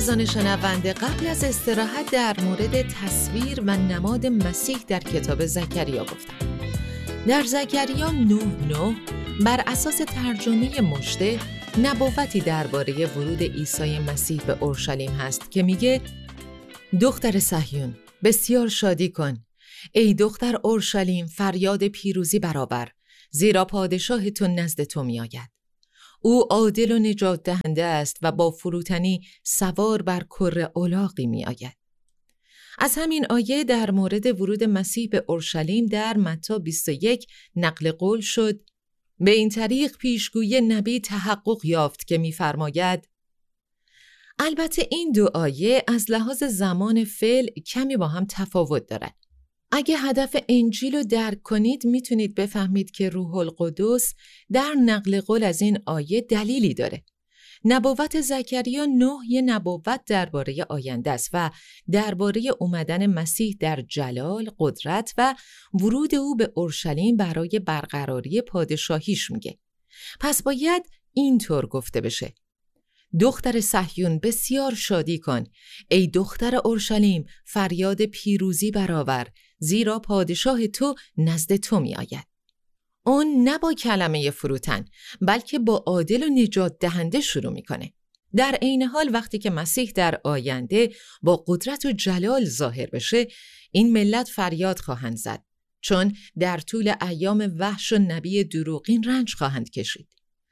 عزیزان شنونده، قبل از استراحت در مورد تصویر و نماد مسیح در کتاب زکریا گفتم. در زکریا 9:9 بر اساس ترجمه مژده نبوتی درباره ورود عیسی مسیح به اورشلیم هست که میگه: دختر صهیون بسیار شادی کن، ای دختر اورشلیم فریاد پیروزی برآور، زیرا پادشاه تو نزد تو میآید. او عادل و نجات دهنده است و با فروتنی سوار بر کر الاغی می آید. از همین آیه در مورد ورود مسیح به اورشلیم در متی 21 نقل قول شد: به این طریق پیشگویی نبی تحقق یافت که می‌فرماید. البته این دو آیه از لحاظ زمان فعل کمی با هم تفاوت دارند. اگه هدف انجیل رو درک کنید میتونید بفهمید که روح القدس در نقل قول از این آیه دلیلی داره. نبوت زکریا 9 یه نبوت درباره آینده است و درباره اومدن مسیح در جلال، قدرت و ورود او به اورشلیم برای برقراری پادشاهیش میگه. پس باید اینطور گفته بشه: دختر صهیون بسیار شادی کن، ای دختر اورشلیم فریاد پیروزی برآور، زیرا پادشاه تو نزد تو می آید. اون نه با کلمه فروتن بلکه با عادل و نجات دهنده شروع میکنه. در عین حال وقتی که مسیح در آینده با قدرت و جلال ظاهر بشه، این ملت فریاد خواهند زد، چون در طول ایام وحش و نبی دروغین رنج خواهند کشید.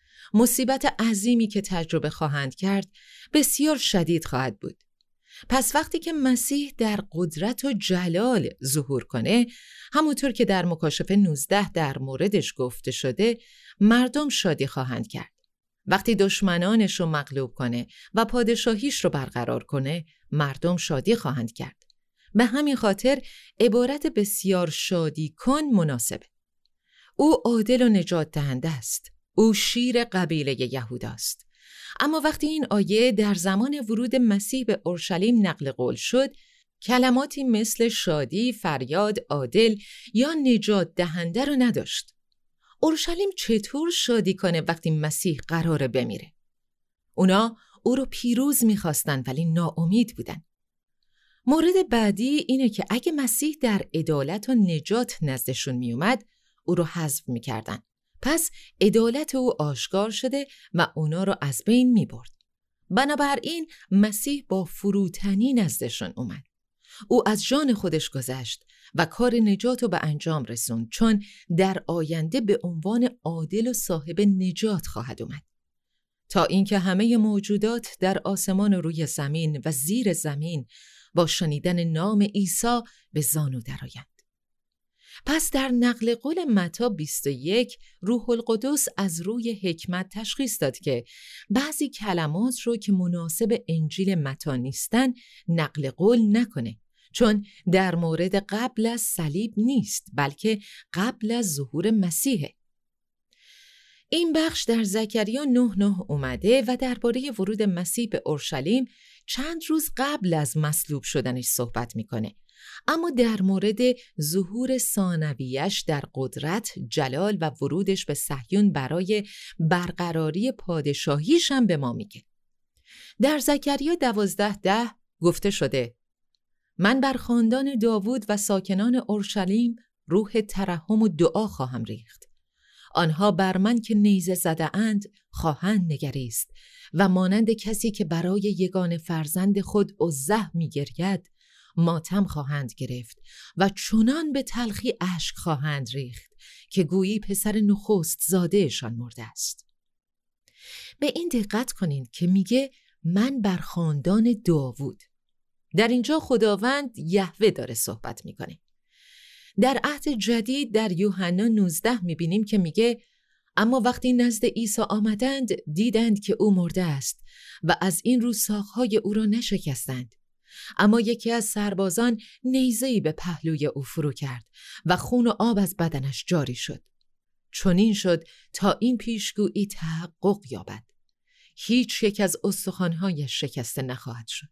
مصیبت عظیمی که تجربه خواهند کرد بسیار شدید خواهد بود. پس وقتی که مسیح در قدرت و جلال ظهور کنه، همونطور که در مکاشفه 19 در موردش گفته شده، مردم شادی خواهند کرد. وقتی دشمنانش رو مغلوب کنه و پادشاهیش رو برقرار کنه، مردم شادی خواهند کرد. به همین خاطر عبارت بسیار شادی کن مناسبه. او عادل و نجات دهنده است. او شیر قبیله یهوداست. اما وقتی این آیه در زمان ورود مسیح به اورشلیم نقل قول شد، کلماتی مثل شادی، فریاد، عادل یا نجات دهنده رو نداشت. اورشلیم چطور شادی کنه وقتی مسیح قراره بمیره؟ اونا او رو پیروز می‌خواستن ولی ناامید بودن. مورد بعدی اینه که اگه مسیح در عدالت و نجات نزدشون میومد، او رو حذف می‌کردن. پس عدالت او آشکار شده و اونا رو از بین می برد. بنابراین مسیح با فروتنی نزدشون اومد. او از جان خودش گذشت و کار نجات رو به انجام رسوند، چون در آینده به عنوان عادل و صاحب نجات خواهد اومد، تا اینکه همه موجودات در آسمان و روی زمین و زیر زمین با شنیدن نام عیسی به زانو درآیند. پس در نقل قول متی 21 روح القدس از روی حکمت تشخیص داد که بعضی کلمات رو که مناسب انجیل متی نیستن نقل قول نکنه، چون در مورد قبل از صلیب نیست بلکه قبل از ظهور مسیحه. این بخش در زکریا 9:9 اومده و درباره ورود مسیح به اورشلیم چند روز قبل از مصلوب شدنش صحبت میکنه. اما در مورد ظهور ثانویش در قدرت، جلال و ورودش به صهیون برای برقراری پادشاهیش هم به ما میگه. در زکریا 12:10 گفته شده: من بر خاندان داوود و ساکنان اورشلیم روح ترحم و دعا خواهم ریخت. آنها بر من که نیزه زده اند خواهند نگریست و مانند کسی که برای یگانه فرزند خود عزه میگرید ماتم خواهند گرفت و چنان به تلخی اشک خواهند ریخت که گویی پسر نخست زادهشان مرده است. به این دقت کنین که میگه من بر خاندان داوود. در اینجا خداوند یهوه داره صحبت میکنه. در عهد جدید در یوحنا 19 میبینیم که میگه اما وقتی نزد عیسی آمدند دیدند که او مرده است و از این رو ساقهای او را نشکستند. اما یکی از سربازان نیزه‌ای به پهلوی او فرو کرد و خون و آب از بدنش جاری شد. چنین شد تا این پیشگویی تحقق یابد: هیچ یک از استخوان‌هایش شکسته نخواهد شد.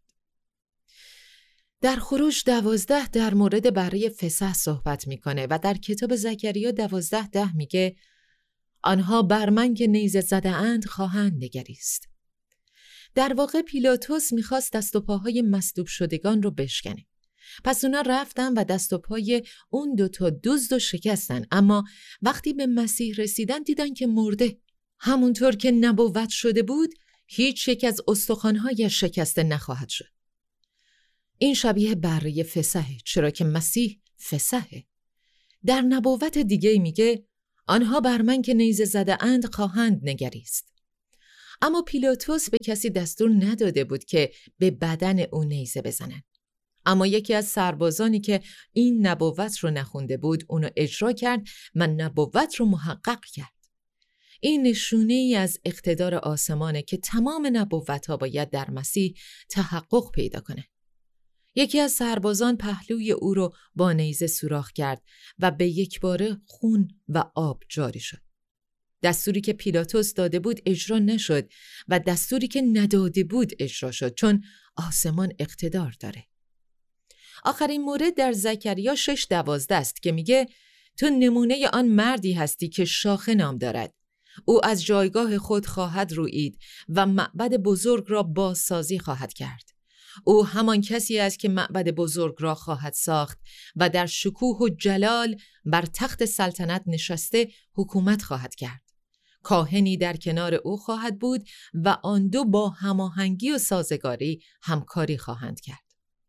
در خروج 12 در مورد برای فسح صحبت میکنه و در کتاب زکریا 12:10 میگه آنها بر من که نیزه زده اند خواهند نگریست. در واقع پیلاتوس میخواست دست و پاهای مصلوب شدگان رو بشکنه. پس اونا رفتن و دست و پای اون 2 دزد رو شکستن، اما وقتی به مسیح رسیدن دیدن که مرده. همونطور که نبوت شده بود، هیچ یک از استخوان‌هایش شکسته نخواهد شد. این شبیه بره فسحه، چرا که مسیح فسحه. در نبوت دیگه میگه آنها بر من که نیزه زده اند خواهند نگریست. اما پیلاتوس به کسی دستور نداده بود که به بدن او نیزه بزنن. اما یکی از سربازانی که این نبوت رو نخونده بود اونو اجرا کرد و نبوت رو محقق کرد. این نشونه ای از اقتدار آسمانه که تمام نبوت ها باید در مسیح تحقق پیدا کنه. یکی از سربازان پهلوی او رو با نیزه سوراخ کرد و به یک باره خون و آب جاری شد. دستوری که پیلاتوس داده بود اجرا نشد و دستوری که نداده بود اجرا شد، چون آسمان اقتدار داره. آخرین مورد در زکریا 6:12 است که میگه تو نمونه آن مردی هستی که شاخه نام دارد. او از جایگاه خود خواهد رویید و معبد بزرگ را بازسازی خواهد کرد. او همان کسی است که معبد بزرگ را خواهد ساخت و در شکوه و جلال بر تخت سلطنت نشسته حکومت خواهد کرد. کاهنی در کنار او خواهد بود و آن دو با هماهنگی و سازگاری همکاری خواهند کرد.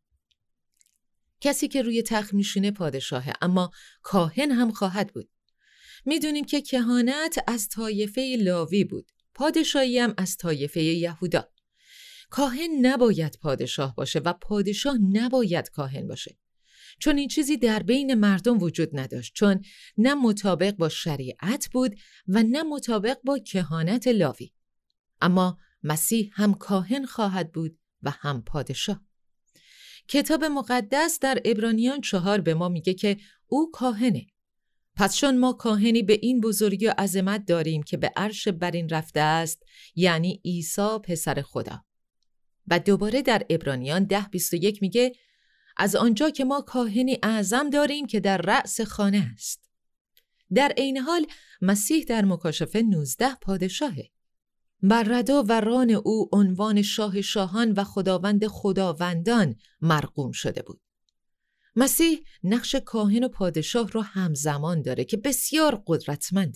کسی که روی تخت میشینه پادشاهه، اما کاهن هم خواهد بود. میدونیم که کهانت از طایفه لاوی بود، پادشاهی هم از طایفه یهودا. کاهن نباید پادشاه باشه و پادشاه نباید کاهن باشه، چون این چیزی در بین مردم وجود نداشت، چون نه مطابق با شریعت بود و نه مطابق با کهانت لاوی. اما مسیح هم کاهن خواهد بود و هم پادشاه. کتاب مقدس در عبرانیان 4 به ما میگه که او کاهنه. پس چون ما کاهنی به این بزرگی و عظمت داریم که به عرش برین رفته است، یعنی عیسی پسر خدا. و دوباره در عبرانیان 10:21 میگه از آنجا که ما کاهنی اعظم داریم که در رأس خانه است. در عین حال مسیح در مکاشفه 19 پادشاهه. بر ردا و ران او عنوان شاه شاهان و خداوند خداوندان مرقوم شده بود. مسیح نقش کاهن و پادشاه را همزمان داره که بسیار قدرتمنده.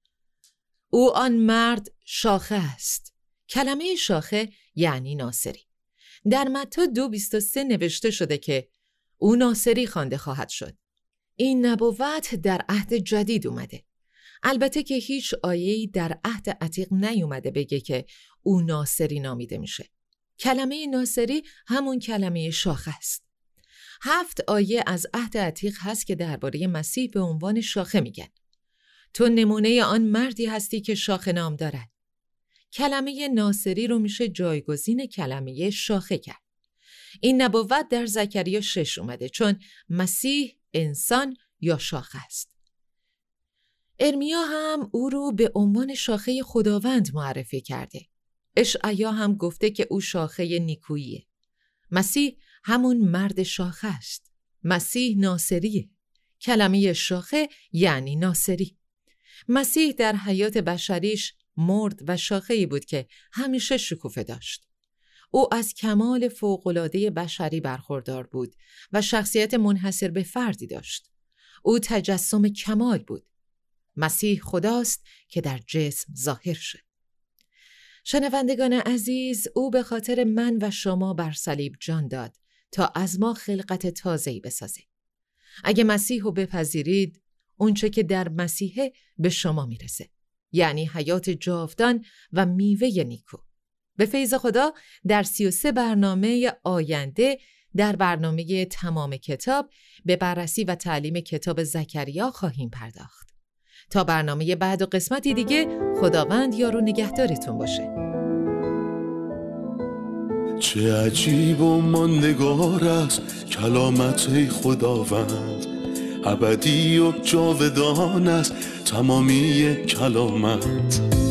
او آن مرد شاخه است. کلمه شاخه یعنی ناصری. در متی 2:23 نوشته شده که او ناصری خوانده خواهد شد. این نبوت در عهد جدید اومده. البته که هیچ آیه‌ای در عهد عتیق نیومده بگه که او ناصری نامیده میشه. کلمه ناصری همون کلمه شاخه است. 7 آیه از عهد عتیق هست که درباره مسیح به عنوان شاخه میگن. تو نمونه آن مردی هستی که شاخه نام دارد. کلمه ناصری رو میشه جایگزین کلمه شاخه کرد. این نبوت در زکریا 6 اومده، چون مسیح انسان یا شاخه است. ارمیا هم او رو به عنوان شاخه خداوند معرفی کرده. اشعیا هم گفته که او شاخه نیکوییه. مسیح همون مرد شاخه است. مسیح ناصریه. کلمه شاخه یعنی ناصری. مسیح در حیات بشریش مرد و شاخه‌ای بود که همیشه شکوفه داشت. او از کمال فوق‌العاده بشری برخوردار بود و شخصیت منحصر به فردی داشت. او تجسم کمال بود. مسیح خداست که در جسم ظاهر شد. شنوندگان عزیز، او به خاطر من و شما بر صلیب جان داد تا از ما خلقت تازه‌ای بسازه. اگه مسیح رو بپذیرید، اونچه که در مسیحه به شما میرسه، یعنی حیات جاودان و میوه نیکو. به فیض خدا در 33 برنامه آینده در برنامه تمام کتاب به بررسی و تعلیم کتاب زکریا خواهیم پرداخت. تا برنامه بعد و قسمتی دیگه، خداوند یار و نگهدارتون باشه. چه عجیب و ماندگار است کلامت خداوند، ابدی و جاودان است تمامی کلامت.